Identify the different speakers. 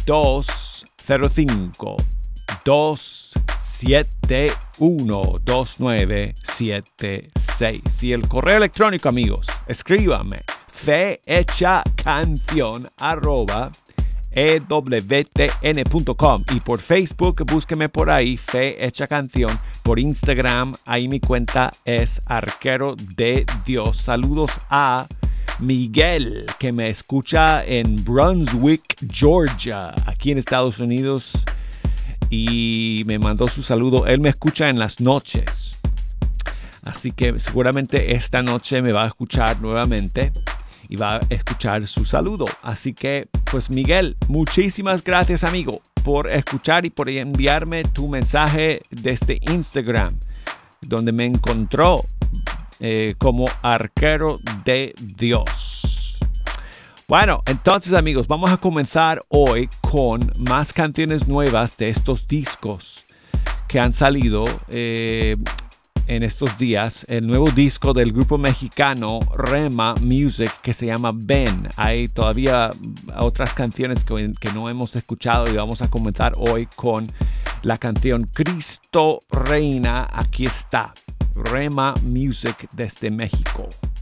Speaker 1: 205-271-2976. Y el correo electrónico, amigos, escríbame fehechacanción@ewtn.com, y por Facebook búsqueme por ahí, Fe Hecha Canción. Por Instagram, ahí mi cuenta es Arquero de Dios. Saludos a Miguel, que me escucha en Brunswick, Georgia, aquí en Estados Unidos, y me mandó su saludo. Él me escucha en las noches, así que seguramente esta noche me va a escuchar nuevamente y va a escuchar su saludo. Así que, pues, Miguel, muchísimas gracias, amigo, por escuchar y por enviarme tu mensaje desde Instagram, donde me encontró como Arquero de Dios. Bueno, entonces, amigos, vamos a comenzar hoy con más canciones nuevas de estos discos que han salido en estos días. El nuevo disco del grupo mexicano Rema Music, que se llama Ven. Hay todavía otras canciones que no hemos escuchado, y vamos a comenzar hoy con la canción Cristo Reina. Aquí está Rema Music desde México.